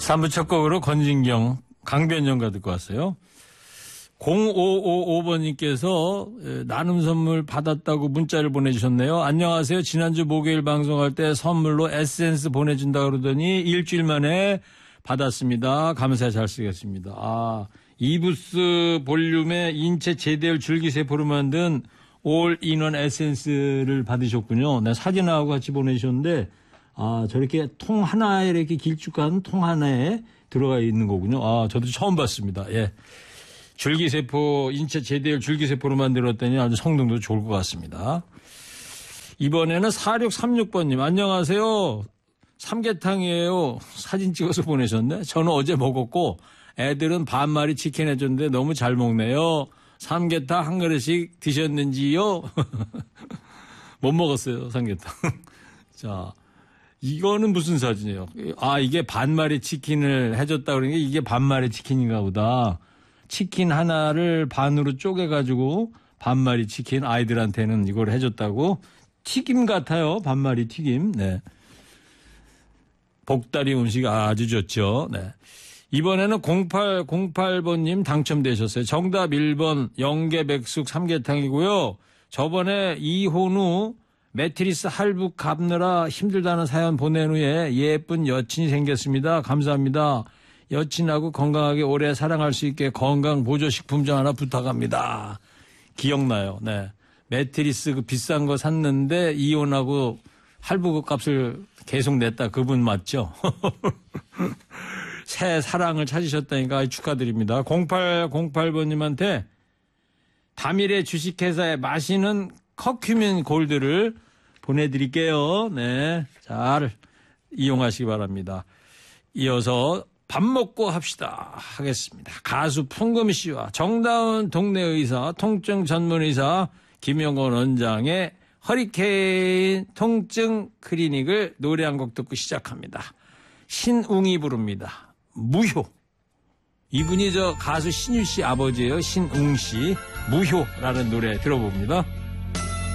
3부 첫 곡으로 권진경, 강변연가 듣고 왔어요. 0555번님께서 나눔 선물 받았다고 문자를 보내주셨네요. 안녕하세요. 지난주 목요일 방송할 때 선물로 에센스 보내준다 그러더니 일주일 만에 받았습니다. 감사히 잘 쓰겠습니다. 아, 이부스 볼륨의 인체 제대열 줄기세포로 만든 올인원 에센스를 받으셨군요. 네, 사진하고 같이 보내주셨는데 아, 저렇게 통 하나에 이렇게 길쭉한 통 하나에 들어가 있는 거군요. 아, 저도 처음 봤습니다. 예. 줄기세포, 인체 제대열 줄기세포로 만들었더니 아주 성능도 좋을 것 같습니다. 이번에는 4636번님, 안녕하세요. 삼계탕이에요. 사진 찍어서 보내셨네. 저는 어제 먹었고 애들은 반마리 치킨 해줬는데 너무 잘 먹네요. 삼계탕 한 그릇씩 드셨는지요? 못 먹었어요, 삼계탕. 자, 이거는 무슨 사진이에요? 아, 이게 반마리 치킨을 해줬다 그러니까 이게 반마리 치킨인가 보다. 치킨 하나를 반으로 쪼개가지고 반마리 치킨 아이들한테는 이걸 해줬다고. 튀김 같아요. 반마리 튀김. 네. 복다리 음식 아주 좋죠. 네. 이번에는 0808번님 당첨되셨어요. 정답 1번 영계백숙 삼계탕이고요. 저번에 이혼 후 매트리스 할부 갚느라 힘들다는 사연 보낸 후에 예쁜 여친이 생겼습니다. 감사합니다. 여친하고 건강하게 오래 사랑할 수 있게 건강 보조식품 좀 하나 부탁합니다. 기억나요. 네. 매트리스 그 비싼 거 샀는데 이혼하고 할부 값을 계속 냈다. 그분 맞죠? 새 사랑을 찾으셨다니까 축하드립니다. 0808번님한테 다미래 주식회사에 마시는 커큐민 골드를 보내드릴게요. 네. 잘 이용하시기 바랍니다. 이어서 밥 먹고 합시다 하겠습니다. 가수 풍금 씨와 정다운 동네 의사, 통증 전문 의사 김영건 원장의 허리케인 통증 클리닉을 노래 한 곡 듣고 시작합니다. 신웅이 부릅니다. 무효. 이분이 저 가수 신유 씨 아버지예요. 신웅 씨. 무효라는 노래 들어봅니다.